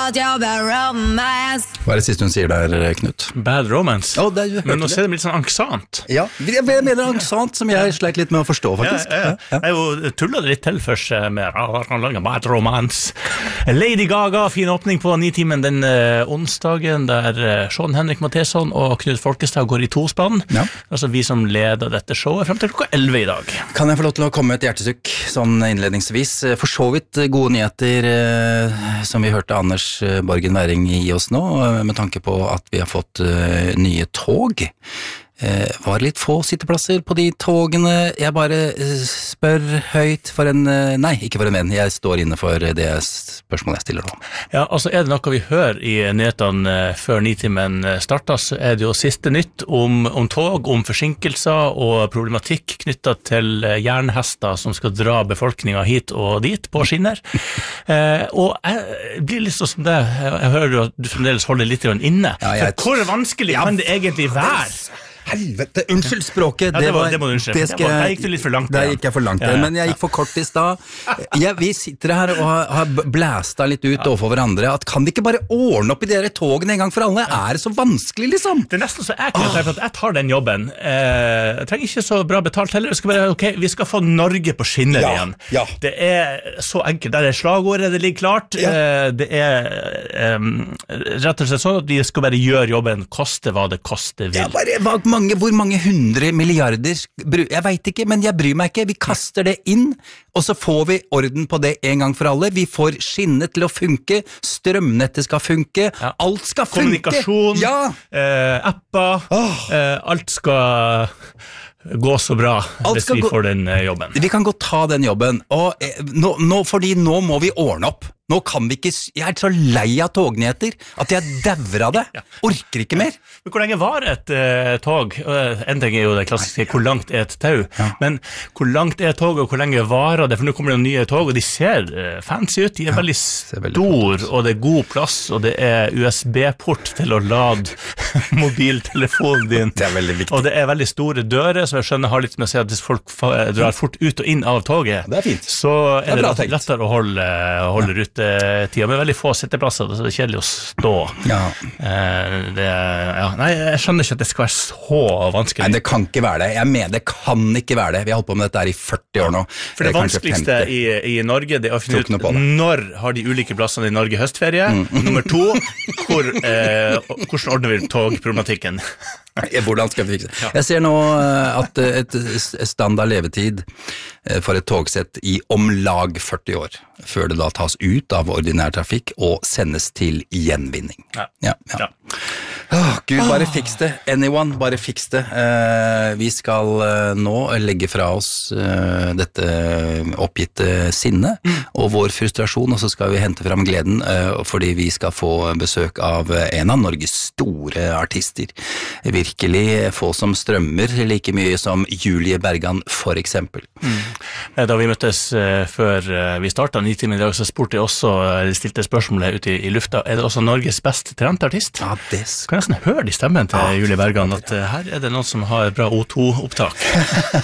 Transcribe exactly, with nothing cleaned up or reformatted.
about your bad romance. Hva er det siste hun sier der, Knut? Bad romance. Oh, det, Men nå ser det litt sånn angsant. Ja, jeg mener angsant, som jeg sleit litt med å forstå, faktisk. Ja, ja, ja. Jeg jo tullet det litt til først med bad romance. Lady Gaga, fin åpning på Nitimen den uh, onsdagen, der uh, Sean Henrik Matheson og Knut Folkestad går i tospann. Ja. Altså vi som leder dette showet frem til klokka elleve i dag. Kan jeg få lov til å komme med et hjertesukk, sånn innledningsvis? For så vidt gode nyheter, uh, som vi hørte Anders uh, Borgen Væring gi oss nå, uh, med tanke på at vi har fått uh, nye tog. Eh, var litt få sitteplasser på de togene. Jeg bare eh, spør høyt for en eh, nei, ikke for en venn. Jeg står inne for det spørsmålet jeg stiller nå. Ja, altså er det noe vi hører i nyhetene eh, før Nitimen starter, så er det jo siste nytt om, om tog, om forsinkelser og problematikk knyttet til eh, jernhester som skal dra befolkningen hit og dit på skinner. eh, og jeg blir litt sånn som det. Jeg hører at du fremdeles holder litt inne. Ja, jeg... For hvor vanskelig ja, kan det egentlig være? Helvete, unnskyld språket. Ja, det, var, det må du unnskyld. Det skal, der gikk du litt for langt. Der gikk jeg for langt, ja, ja. Men jeg gikk for kort i stad. Ja, vi sitter her og har, har blæsta litt ut ja. Overfor hverandre. At kan vi ikke bare ordne opp i dere togene en gang for alle? Ja. Er det så vanskelig, liksom? Det er nesten så ekkelt oh. at jeg tar den jobben. Eh, jeg trenger ikke så bra betalt heller. Vi skal, bare, okay, vi skal få Norge på skinner ja. Igjen. Ja. Det er så enkelt. Der er slagordet, det ligger klart. Ja. Eh, det er eh, rett og slett sånn at vi skal bare gjøre jobben, koste hva det koste vil. Ja, bare hva Mange, hvor mange hundre milliarder, jeg vet ikke, men jeg bryr meg ikke, vi kaster det inn, og så får vi orden på det en gang for alle, vi får skinnet til å funke, strømnettet skal funke, ja. Alt skal funke. Kommunikasjon, ja. eh, apper, oh. eh, alt skal gå så bra alt hvis vi gå... får den eh, jobben. Vi kan godt ta den jobben, og eh, nå, nå, fordi nå må vi ordne opp. Nå kan vi ikke, jeg er så lei av tognyheter at jeg dauer av det, ja. Orker ikke mer. Men hvor lenge var et uh, tog? En ting er jo det klassiske, hvor langt er et tau? Ja. Men hvor langt er et tog, og hvor lenge varer det? For nå kommer det nye tog, og de ser uh, fancy ut. De er ja, veldig stor, og det er god plass, og det er U S B-port til å lade mobiltelefonen din. Det er veldig viktig. Og det er veldig store dører, så jeg skjønner har litt med å si at hvis folk drar fort ut og inn av toget, det er fint. Så er det, det lettere å holde, holde ja. Ut tida, med veldig få sitteplasser, så det er kjedelig å stå. Ja. Eh, det, ja. Nei, jeg skjønner ikke at det skal være så vanskelig. Nei, det kan ikke være det. Jeg mener, det kan ikke være det. Vi har holdt på med dette her i førti år nå. For det, det vanskeligste i, i Norge, det er å finne ut når har de ulike plassene i Norge høstferie, mm. og nummer to, hvor, eh, hvordan ordner vi togproblematikken? Hvordan skal vi fikse det? Ja. Jeg ser nå at et standard levetid for et togsett i om lag førti år, før det da tas ut av ordinær trafikk og sendes til gjenvinning. Ja, ja, ja. ja. Åh, Gud, bare fiks det. Anyone, bare fiks det. Uh, vi skal uh, nå legge fra oss uh, dette oppgitte sinne mm. og vår frustrasjon, og så skal vi hente frem gleden, uh, fordi vi skal få besøk av en av Norges store artister. Virkelig få som strømmer like mye som Julie Bergan, for eksempel. Mm. Da vi møttes uh, før uh, vi startet Nitimen i dag, så spurte jeg også, uh, stilte spørsmålet ute i, i lufta, er det også Norges best trente artist? Ja, det skal kan nesten høre de stemmen til ja, Julie Bergan, at uh, her er det noen som har bra O to-opptak.